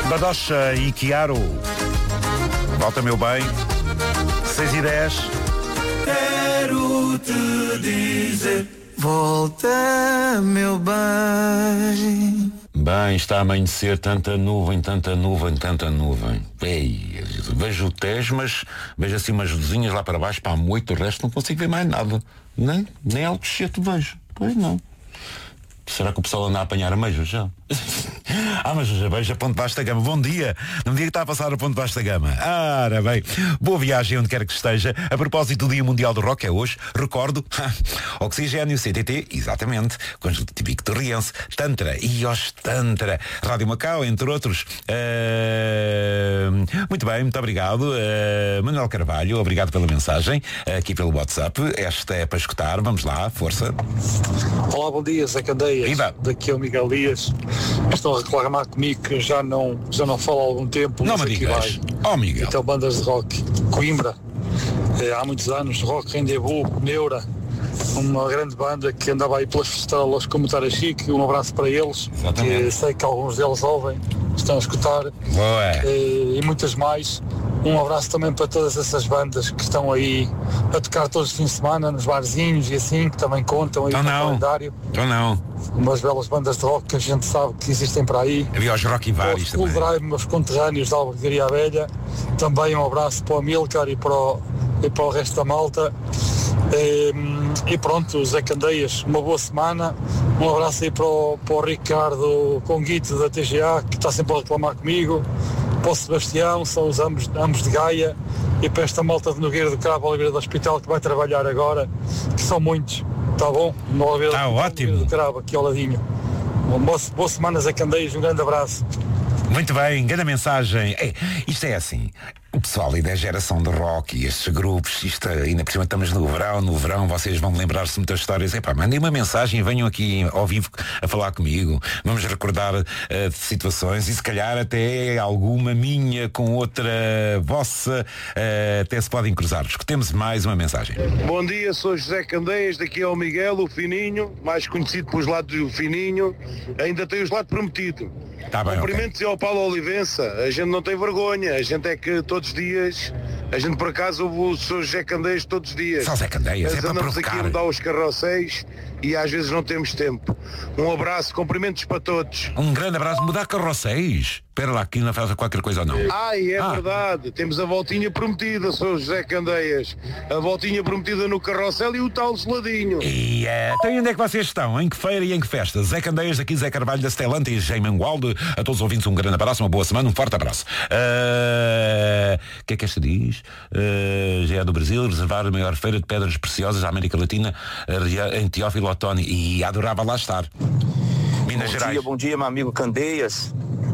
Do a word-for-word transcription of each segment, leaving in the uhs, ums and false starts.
Badocha e Chiaro. Volta, meu bem. seis e dez. Quero te dizer, volta, meu bem. Bem, está a amanhecer, tanta nuvem, tanta nuvem, tanta nuvem. Ei, vejo o Tejo, mas vejo assim umas luzinhas lá para baixo, para a moita, o resto não consigo ver mais nada. Nem, nem Alcochete vejo. Pois não. Será que o pessoal anda a apanhar ameijo já? Ah, mas já vejo a Ponte Vasta Gama. Bom dia. Num dia que está a passar a Ponte Vasta Gama. Ah, ora bem. Boa viagem onde quer que esteja. A propósito do Dia Mundial do Rock é hoje. Recordo. Oxigênio, C T T, exatamente. Conjunto típico torriense. Tantra. Ios Tantra. Rádio Macau, entre outros. Uh... Muito bem, muito obrigado. Uh... Manuel Carvalho, obrigado pela mensagem. Aqui pelo WhatsApp. Esta é para escutar. Vamos lá, força. Olá, bom dia, Zé Candeias. Viva. Daqui é o Miguel Dias. Estão a reclamar comigo que já não, já não falo há algum tempo. Não mas me aqui digas. vai. Oh, Miguel. Então, bandas de rock. Coimbra. É, há muitos anos. Rock, Rendezvous, Neura. Uma grande banda que andava aí pelas estrelas como o Tarachique. Um abraço para eles. Exatamente. Que sei que alguns deles ouvem, estão a escutar. Boa. E, e muitas mais. Um abraço também para todas essas bandas que estão aí a tocar todos os fins de semana nos barzinhos e assim, que também contam aí então no não. calendário. Então não. Umas belas bandas de rock que a gente sabe que existem para aí. Havia os Rock e vários Os Cool também. Drive, meus conterrâneos da Albergaria Velha. Também um abraço para o Amilcar e para o, e para o resto da malta. E, e pronto, Zé Candeias, uma boa semana. Um abraço aí para o, para o Ricardo Conguito da T G A, que está sempre a reclamar comigo. Para o Sebastião, são os ambos, ambos de Gaia. E para esta malta de Nogueira do Cravo, Oliveira do Hospital, que vai trabalhar agora, que são muitos. Está bom? No Oliveira, Está ótimo. Oliveira do Cravo, aqui ao ladinho. Uma boa, boa semana, Zé Candeias, um grande abraço. Muito bem, grande mensagem. Ei, isto é assim, o pessoal aí da geração de rock e estes grupos, isto ainda por cima estamos no verão, no verão vocês vão lembrar-se de muitas histórias. Epá, mandem uma mensagem e venham aqui ao vivo a falar comigo. Vamos recordar uh, de situações e se calhar até alguma minha com outra vossa, uh, até se podem cruzar. Escutemos mais uma mensagem. Bom dia, sou José Candeias, daqui é o Miguel, o Fininho, mais conhecido pelos lados do Fininho. Ainda tem os lados prometido. Tá bem, Cumprimentos okay. ao Paulo Olivença, a gente não tem vergonha, a gente é que todos os dias, a gente por acaso ouve o seu José Candeias todos os dias. Só Zé Candeias, Mas é para andamos provocar. aqui a mudar os carrosséis e às vezes não temos tempo. Um abraço, cumprimentos para todos. Um grande abraço, mudar carrosséis. Espera lá, aqui não faz qualquer coisa ou não. Ai, é Ah. verdade, temos a voltinha prometida, sou José Candeias. A voltinha prometida no carrossel e o tal geladinho. E uh, então onde é que vocês estão? Em que feira e em que festa? Zé Candeias, aqui Zé Carvalho da Stelante e Jaime Mangualde. A todos os ouvintes um grande abraço, uma boa semana, um forte abraço. O uh, que é que esta diz? Uh, já é do Brasil, reservar a maior feira de pedras preciosas da América Latina uh, em Teófilo Otoni. E adorava lá estar. Minas Bom Gerais. dia, bom dia, meu amigo Candeias.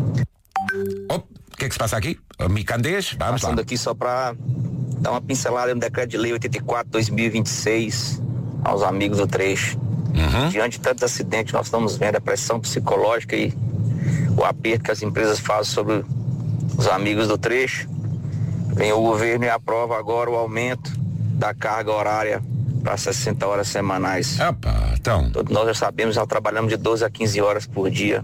O que é que se passa aqui? Mi Candeias, vamos Passando lá. aqui só para dar uma pincelada no decreto de lei oitenta e quatro, dois mil e vinte e seis aos amigos do trecho. Uhum. Diante de tantos acidentes, nós estamos vendo a pressão psicológica e o aperto que as empresas fazem sobre os amigos do trecho. Vem o governo e aprova agora o aumento da carga horária para sessenta horas semanais. Opa, então. Todos nós já sabemos, já trabalhamos de doze a quinze horas por dia.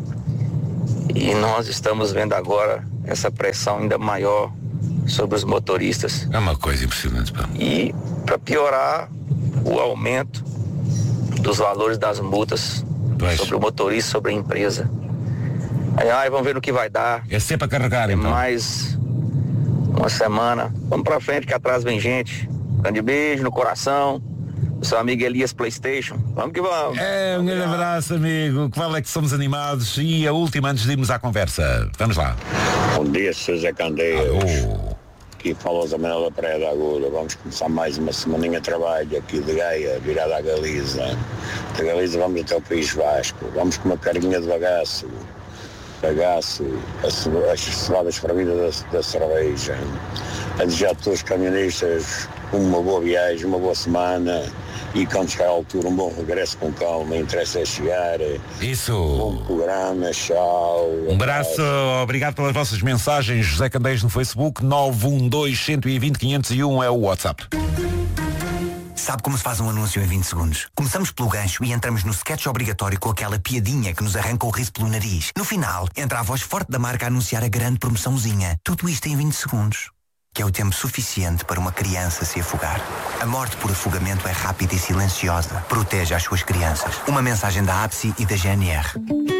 E nós estamos vendo agora essa pressão ainda maior sobre os motoristas. É uma coisa impressionante, pá. E para piorar, o aumento dos valores das multas Pois. sobre o motorista, sobre a empresa. Aí, ai, vamos ver no que vai dar. É sempre a carregar, então. Mais uma semana. Vamos pra frente que atrás vem gente. Grande beijo no coração. O seu amigo Elias PlayStation. Vamos que vamos. É, um grande abraço, amigo. Que vale é que somos animados. E a última antes de irmos à conversa. Vamos lá. Bom dia, seu Zé Candeias. Alô. Aqui falou a Manuel da Praia da Agulha. Vamos começar mais uma semaninha de trabalho aqui de Gaia, virada à Galiza. Da Galiza vamos até o País Vasco. Vamos com uma carinha de bagaço. Bagaço, as, as celadas fervidas da, da cerveja. A desejar a todos os caminhonistas uma boa viagem, uma boa semana. E quando chegar à altura, um bom regresso com calma. Interessa é chegar. Isso. Bom programa, tchau. Um abraço, obrigado pelas vossas mensagens. José Candeias no Facebook, nove um dois, um dois zero, quinhentos e um é o WhatsApp. Sabe como se faz um anúncio em vinte segundos? Começamos pelo gancho e entramos no sketch obrigatório com aquela piadinha que nos arranca o riso pelo nariz. No final, entra a voz forte da marca a anunciar a grande promoçãozinha. Tudo isto em vinte segundos. Que é o tempo suficiente para uma criança se afogar. A morte por afogamento é rápida e silenciosa. Protege as suas crianças. Uma mensagem da A B S I e da G N R.